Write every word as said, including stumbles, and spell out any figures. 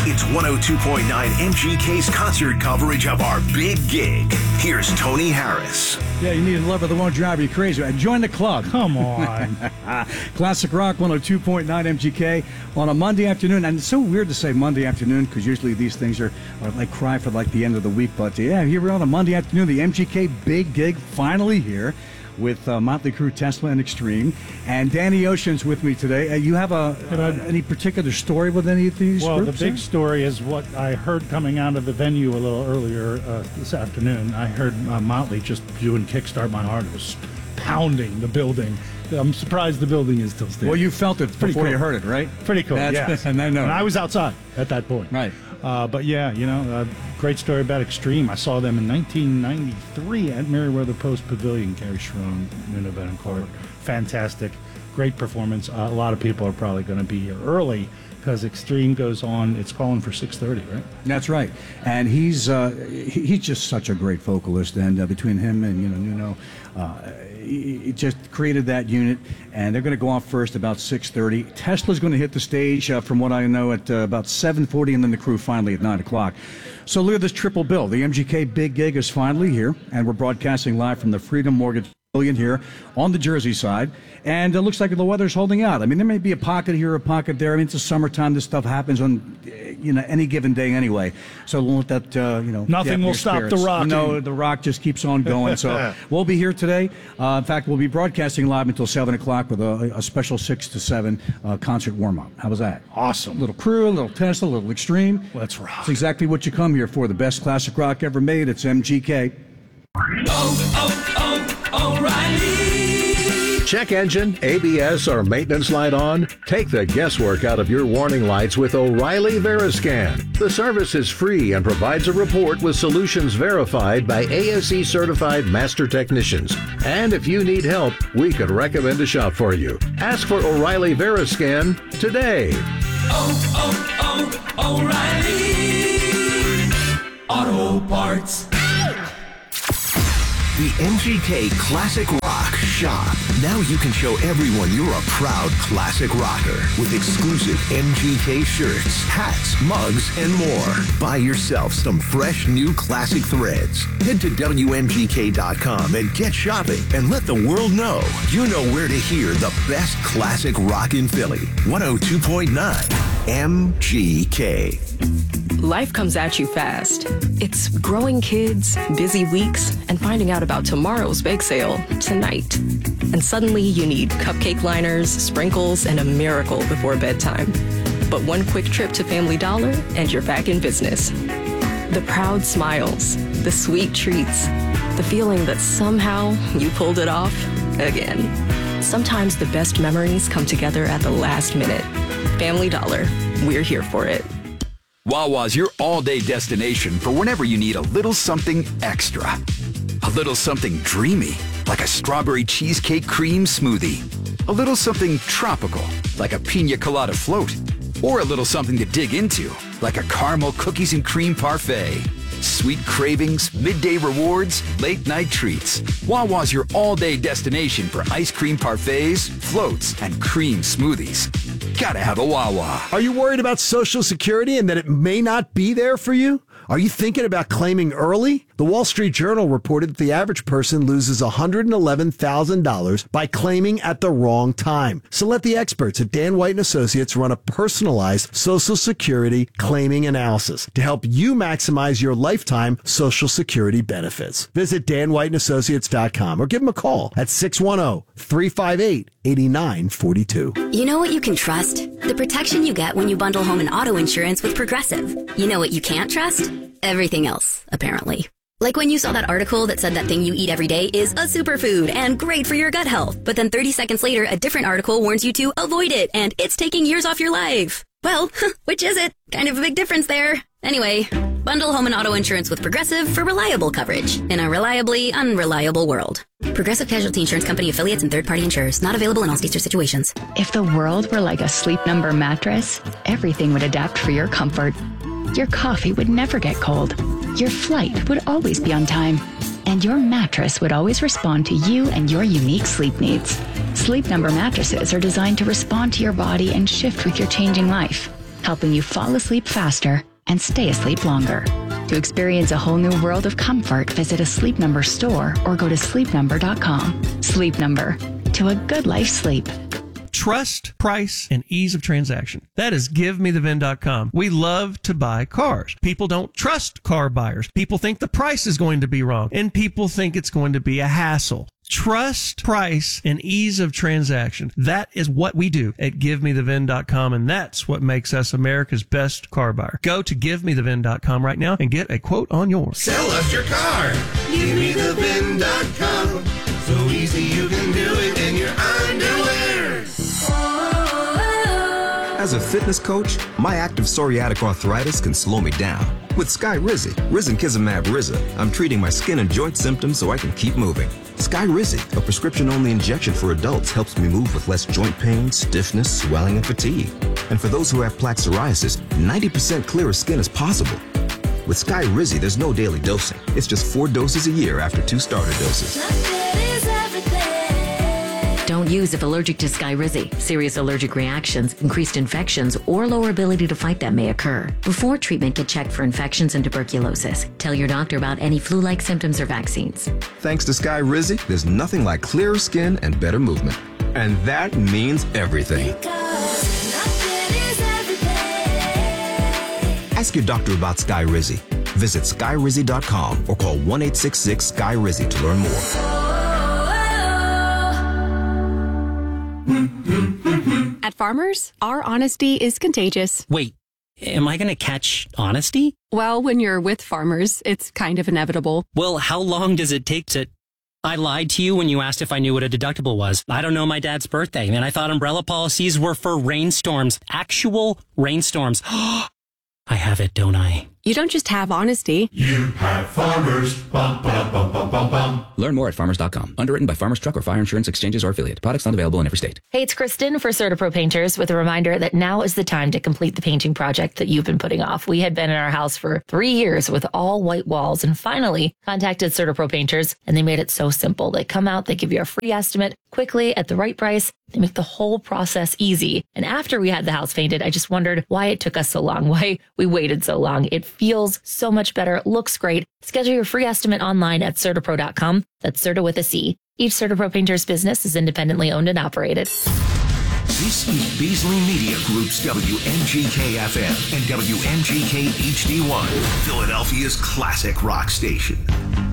It's one oh two point nine M G K's concert coverage of our big gig. Here's Tony Harris. Yeah, you need a lover that won't drive you crazy. And join the club. Come on. Classic Rock one oh two point nine M G K on a Monday afternoon. And it's so weird to say Monday afternoon because usually these things are, are like cry for like the end of the week. But yeah, here we're on a Monday afternoon. The M G K big gig finally here with uh, Motley Crue, Tesla, and Extreme. And Danny Ocean's with me today. Uh, you have a uh, any particular story with any of these Well, groups, the big or? story is what I heard coming out of the venue a little earlier uh, this afternoon. I heard uh, Motley just doing Kickstart My Heart. It was pounding the building. I'm surprised the building is still standing. Well, you felt it before cool. you heard it, right? Pretty cool, That's, yes. And I know. And I was outside at that point. Right. Uh, but yeah, you know, uh, great story about Extreme. I saw them in nineteen ninety-three at Meriwether Post Pavilion. Gary Sharon, Nuno Betancourt. Fantastic. Great performance. Uh, a lot of people are probably going to be here early because Extreme goes on. It's calling for six thirty, right? That's right. And he's uh, he, he's just such a great vocalist. And uh, between him and, you know, Nuno, uh, he, he just created that unit. And they're going to go off first about six thirty. Tesla's going to hit the stage, uh, from what I know, at uh, about seven forty, and then the Crew finally at nine o'clock. So look at this triple bill. The M G K Big Gig is finally here, and we're broadcasting live from the Freedom Mortgage Pavilion here on the Jersey side. And it looks like the weather's holding out. I mean, there may be a pocket here, a pocket there. I mean, it's the summertime. This stuff happens on, you know, any given day anyway. So we'll let that, uh, you know. Nothing will stop the rock. No, the rock just keeps on going. So we'll be here today. Uh, in fact, we'll be broadcasting live until seven o'clock with a, a special six to seven uh, concert warm-up. How was that? Awesome. A little Crew, a little Tesla, a little Extreme. Let's rock. It's exactly what you come here for. The best classic rock ever made. It's M G K. Oh, oh, oh, O'Reilly. Check engine, A B S, or maintenance light on? Take the guesswork out of your warning lights with O'Reilly Veriscan. The service is free and provides a report with solutions verified by A S E certified master technicians. And if you need help, we could recommend a shop for you. Ask for O'Reilly Veriscan today. Oh, oh, oh, O'Reilly Auto Parts. The M G K Classic Rock Shop. Now you can show everyone you're a proud classic rocker with exclusive M G K shirts, hats, mugs, and more. Buy yourself some fresh new classic threads. Head to W M G K dot com and get shopping and let the world know you know where to hear the best classic rock in Philly. one oh two point nine M G K. Life comes at you fast. It's growing kids, busy weeks, and finding out about tomorrow's bake sale tonight. And suddenly you need cupcake liners, sprinkles, and a miracle before bedtime. But one quick trip to Family Dollar and you're back in business. The proud smiles, the sweet treats, the feeling that somehow you pulled it off again. Sometimes the best memories come together at the last minute. Family Dollar, we're here for it. Wawa's your all-day destination for whenever you need a little something extra. A little something dreamy, like a strawberry cheesecake cream smoothie. A little something tropical, like a pina colada float. Or a little something to dig into, like a caramel cookies and cream parfait. Sweet cravings, midday rewards, late-night treats. Wawa's your all-day destination for ice cream parfaits, floats, and cream smoothies. Gotta have a Wawa. Are you worried about Social Security and that it may not be there for you? Are you thinking about claiming early? The Wall Street Journal reported that the average person loses one hundred eleven thousand dollars by claiming at the wrong time. So let the experts at Dan White and Associates run a personalized Social Security claiming analysis to help you maximize your lifetime Social Security benefits. Visit Dan White and Associates dot com or give them a call at six one zero, three five eight, eight nine four two. You know what you can trust? The protection you get when you bundle home and auto insurance with Progressive. You know what you can't trust? Everything else, apparently. Like when you saw that article that said that thing you eat every day is a superfood and great for your gut health, but then thirty seconds later, a different article warns you to avoid it and it's taking years off your life. Well, which is it? Kind of a big difference there. Anyway, bundle home and auto insurance with Progressive for reliable coverage in a reliably unreliable world. Progressive Casualty Insurance Company affiliates and third-party insurers. Not available in all states or situations. If the world were like a Sleep Number mattress, everything would adapt for your comfort. Your coffee would never get cold. Your flight would always be on time. And your mattress would always respond to you and your unique sleep needs. Sleep Number mattresses are designed to respond to your body and shift with your changing life. helping you fall asleep faster and stay asleep longer. To experience a whole new world of comfort, visit a Sleep Number store or go to sleep number dot com. Sleep Number, to a good life sleep. Trust, price, and ease of transaction. That is give me the V I N dot com. We love to buy cars. People don't trust car buyers. People think the price is going to be wrong, and people think it's going to be a hassle. Trust, price, and ease of transaction. That is what we do at give me the V I N dot com, and that's what makes us America's best car buyer. Go to give me the V I N dot com right now and get a quote on yours. Sell us your car. give me the V I N dot com. So easy you can do it in your underwear. As a fitness coach, my active psoriatic arthritis can slow me down. With Skyrizi, Risankizumab Riza, I'm treating my skin and joint symptoms so I can keep moving. Skyrizi, a prescription-only injection for adults, helps me move with less joint pain, stiffness, swelling, and fatigue. And for those who have plaque psoriasis, ninety percent clearer skin is possible. With Skyrizi, there's no daily dosing. It's just four doses a year after two starter doses. Don't use if allergic to Skyrizi. Serious allergic reactions, increased infections, or lower ability to fight them may occur. Before treatment, get checked for infections and tuberculosis. Tell your doctor about any flu-like symptoms or vaccines. Thanks to Skyrizi, there's nothing like clearer skin and better movement. And that means everything. Ask your doctor about Skyrizi. Visit Skyrizi dot com or call one eight six six Sky Rizi to learn more. At Farmers, our honesty is contagious. Wait, am I going to catch honesty? Well, when you're with Farmers, it's kind of inevitable. Well, how long does it take to... I lied to you when you asked if I knew what a deductible was. I don't know my dad's birthday, and I thought umbrella policies were for rainstorms. Actual rainstorms. I have it, don't I? You don't just have honesty. You have Farmers. Bum, bum, bum, bum, bum, bum. Learn more at farmers dot com. Underwritten by Farmers Truck or Fire Insurance Exchanges or Affiliate. Products not available in every state. Hey, it's Kristen for CertaPro Painters with a reminder that now is the time to complete the painting project that you've been putting off. We had been in our house for three years with all white walls and finally contacted CertaPro Painters, and they made it so simple. They come out, they give you a free estimate quickly at the right price. They make the whole process easy. And after we had the house painted, I just wondered why it took us so long, why we waited so long. It feels so much better. It looks great. Schedule your free estimate online at Certa Pro dot com. That's Certa with a C. Each CertaPro Painters business is independently owned and operated. This is Beasley Media Group's W N G K F M and W N G K H D one, Philadelphia's classic rock station.